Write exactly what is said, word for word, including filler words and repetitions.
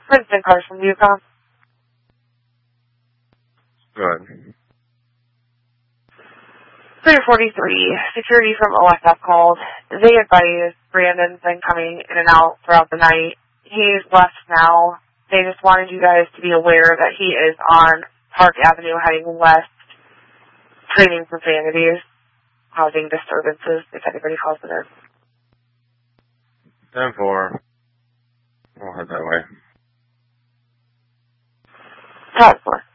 Princeton cars from Yukon. Good. three forty-three, security from O S F called. They advised Brandon's been coming in and out throughout the night. He's left now. They just wanted you guys to be aware that he is on Park Avenue heading west, trading profanities, causing disturbances, if anybody calls it in. ten four. We'll head that way. Task force.